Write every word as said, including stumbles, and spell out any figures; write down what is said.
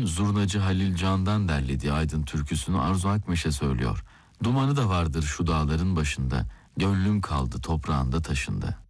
zurnacı Halil Can'dan derlediği Aydın türküsünü Arzu Akmeşe söylüyor. Dumanı da vardır şu dağların başında, gönlüm kaldı toprağında taşında.